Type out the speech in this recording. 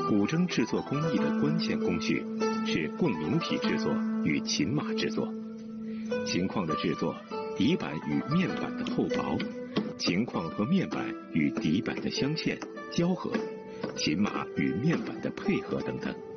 古筝制作工艺的关键工序是共鸣体制作与琴码制作。琴框的制作，底板与面板的厚薄，琴框和面板与底板的镶嵌、交合，琴码与面板的配合等等。